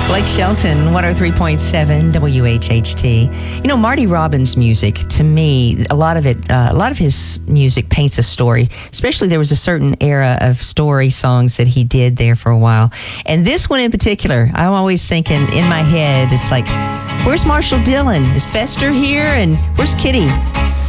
Blake Shelton, 103.7 WHHT. You know, Marty Robbins' music, to me, a lot of his music paints a story. Especially there was a certain era of story songs that he did there for a while. And this one in particular, I'm always thinking in my head, it's like, where's Marshall Dillon? Is Fester here? And where's Kitty?